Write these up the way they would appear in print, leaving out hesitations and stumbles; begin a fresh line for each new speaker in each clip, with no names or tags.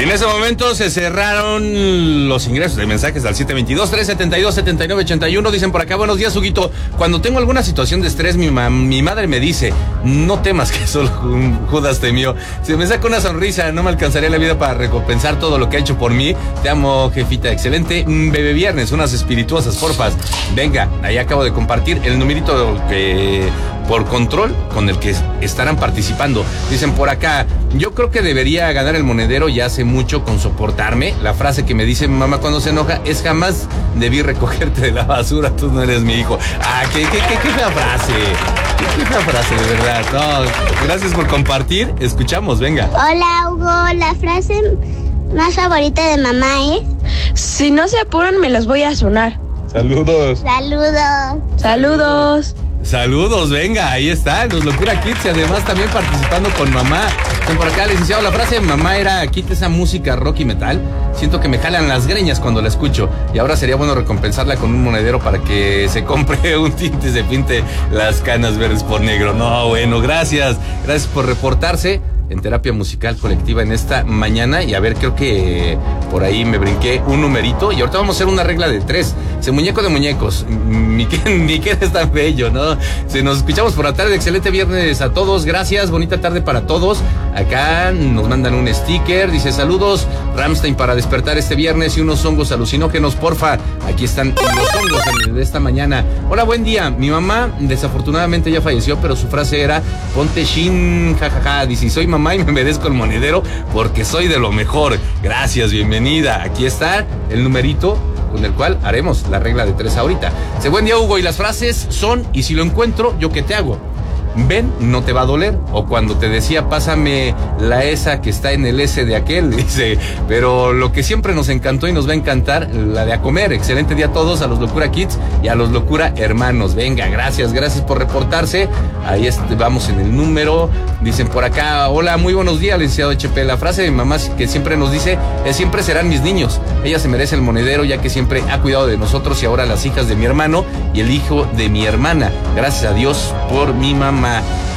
En ese momento se cerraron los ingresos de mensajes al 722-372-7981. Dicen por acá, buenos días, Huguito. Cuando tengo alguna situación de estrés, mi madre me dice, no temas que solo Judas temió. Se me saca una sonrisa, no me alcanzaría la vida para recompensar todo lo que ha hecho por mí. Te amo, jefita, excelente. Bebé viernes, unas espirituosas, porfas. Venga, ahí acabo de compartir el numerito que por control con el que estarán participando. Dicen por acá, yo creo que debería ganar el monedero ya hace mucho con soportarme. La frase que me dice mi mamá cuando se enoja es jamás debí recogerte de la basura, tú no eres mi hijo. Ah, qué fea frase. Qué fea frase, de verdad. No, gracias por compartir. Escuchamos, venga.
Hola, Hugo, la frase más favorita de mamá es:
si no se apuran me los voy a sonar.
Saludos.
Saludos.
Saludos.
Saludos, venga, ahí están los Locura Kids y además también participando con mamá. Por acá, licenciado, la frase de mamá era: quita esa música rock y metal, siento que me jalan las greñas cuando la escucho, y ahora sería bueno recompensarla con un monedero para que se compre un tinte y se pinte las canas verdes por negro. No, bueno, gracias por reportarse en terapia musical colectiva en esta mañana. Y a ver, creo que por ahí me brinqué un numerito y ahorita vamos a hacer una regla de 3. Ese muñeco de muñecos, ni que es tan bello, ¿no? Nos escuchamos por la tarde. Excelente viernes a todos, gracias, bonita tarde para todos. Acá nos mandan un sticker, dice: saludos Rammstein para despertar este viernes y unos hongos alucinógenos, porfa. Aquí están los hongos de esta mañana. Hola, buen día. Mi mamá desafortunadamente ya falleció, pero su frase era: ponte shin, jajaja. Dice: soy mamá y me merezco el monedero porque soy de lo mejor. Gracias, bienvenida. Aquí está el numerito con el cual haremos la regla de 3 ahorita. Dice: buen día, Hugo, y las frases son: y si lo encuentro, ¿yo qué te hago? Ven, no te va a doler. O cuando te decía: pásame la esa que está en el S de aquel. Dice, pero lo que siempre nos encantó y nos va a encantar, la de a comer. Excelente día a todos, a los Locura Kids y a los Locura Hermanos. Venga, gracias por reportarse. Ahí vamos en el número. Dicen por acá: hola, muy buenos días, licenciado HP. La frase de mi mamá que siempre nos dice es: siempre serán mis niños. Ella se merece el monedero ya que siempre ha cuidado de nosotros y ahora las hijas de mi hermano y el hijo de mi hermana. Gracias a Dios por mi mamá.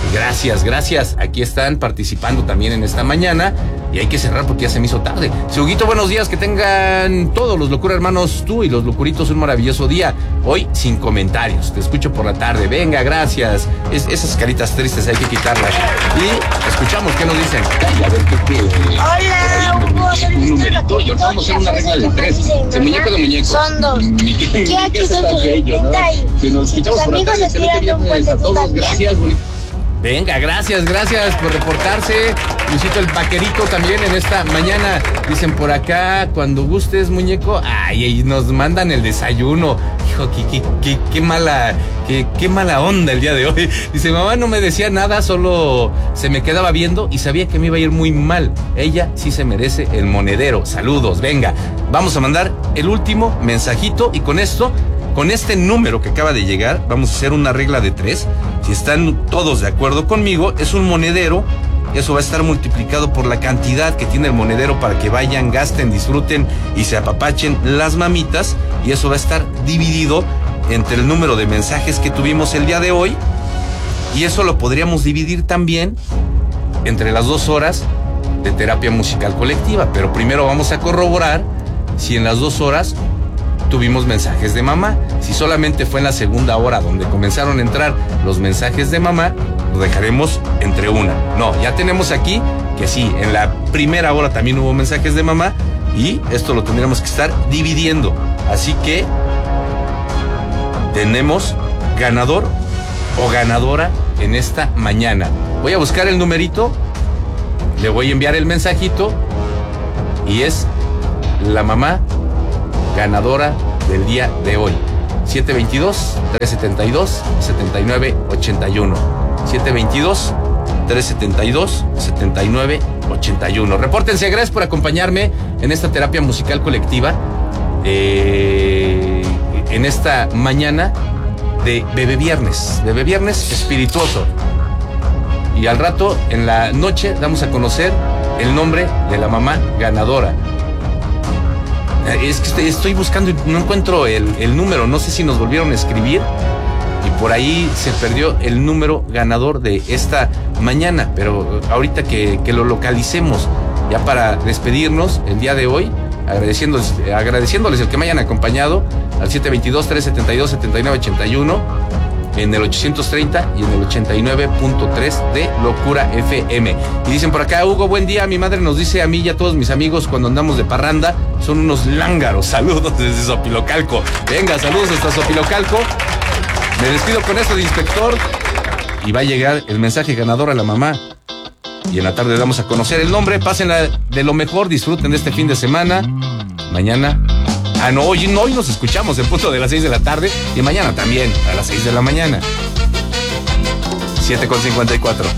Gracias. Aquí están participando también en esta mañana. Y hay que cerrar porque ya se me hizo tarde. Huguito, buenos días, que tengan todos los Locura Hermanos, tú y los Locuritos, un maravilloso día. Hoy sin comentarios, te escucho por la tarde. Venga, gracias. Esas caritas tristes hay que quitarlas. Y escuchamos qué nos dicen. A ver qué.
Hola, Hugo.
Un numerito y ahora vamos a hacer una regla de 3. El muñeco de muñecos.
Son 2.
¿Qué
aquí son tus
bello, ¿no? Si nos escuchamos por la tarde, excelente viernes a todos. Gracias, bonito. Venga, gracias por reportarse. Luisito el Vaquerito también en esta mañana. Dicen por acá: cuando gustes, muñeco. Ay, nos mandan el desayuno. Hijo, qué mala onda el día de hoy. Dice: mamá no me decía nada, solo se me quedaba viendo y sabía que me iba a ir muy mal. Ella sí se merece el monedero. Saludos, venga. Vamos a mandar el último mensajito y con esto, con este número que acaba de llegar, vamos a hacer una regla de 3. Si están todos de acuerdo conmigo, es un monedero. Eso va a estar multiplicado por la cantidad que tiene el monedero para que vayan, gasten, disfruten y se apapachen las mamitas. Y eso va a estar dividido entre el número de mensajes que tuvimos el día de hoy. Y eso lo podríamos dividir también entre las 2 horas de terapia musical colectiva. Pero primero vamos a corroborar si en las 2 horas tuvimos mensajes de mamá. Si solamente fue en la segunda hora donde comenzaron a entrar los mensajes de mamá, lo dejaremos entre una. No, ya tenemos aquí que sí, en la primera hora también hubo mensajes de mamá y esto lo tendríamos que estar dividiendo. Así que tenemos ganador o ganadora en esta mañana. Voy a buscar el numerito, le voy a enviar el mensajito y es la mamá ganadora del día de hoy. 722-372-7981. 722-372-7981. Repórtense, gracias por acompañarme en esta terapia musical colectiva. En esta mañana de Bebé Viernes espirituoso. Y al rato, en la noche, damos a conocer el nombre de la mamá ganadora. Es que estoy buscando y no encuentro el número. No sé si nos volvieron a escribir y por ahí se perdió el número ganador de esta mañana. Pero ahorita que lo localicemos, Ya para despedirnos el día de hoy, agradeciéndoles el que me hayan acompañado al 722-372-7981, en el 830 y en el 89.3 de Locura FM. Y dicen por acá, Hugo, buen día. Mi madre nos dice a mí y a todos mis amigos cuando andamos de parranda, son unos lángaros. Saludos desde Sopilocalco. Venga, saludos hasta Sopilocalco. Me despido con esto de inspector y va a llegar el mensaje ganador a la mamá. Y en la tarde damos a conocer el nombre. Pásenla de lo mejor, disfruten de este fin de semana. Mañana, hoy nos escuchamos en punto de las 6 de la tarde y mañana también a las 6 de la mañana. 7:54.